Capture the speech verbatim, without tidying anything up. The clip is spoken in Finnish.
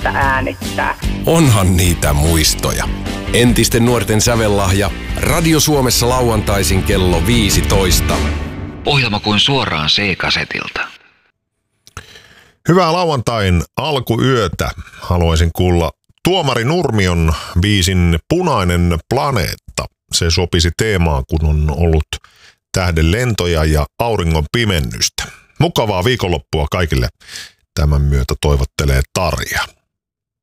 sieltä äänittää. Onhan niitä muistoja. Entisten nuorten sävellahja. Radio Suomessa lauantaisin kello viisitoista. Ohjelma kuin suoraan C-kasetilta. Hyvää lauantain alkuyötä. Haluaisin kuulla Tuomari Nurmion biisin Punainen planeetta. Se sopisi teemaan, kun on ollut tähden lentoja ja auringon pimennystä. Mukavaa viikonloppua kaikille. Tämän myötä toivottelee Tarja.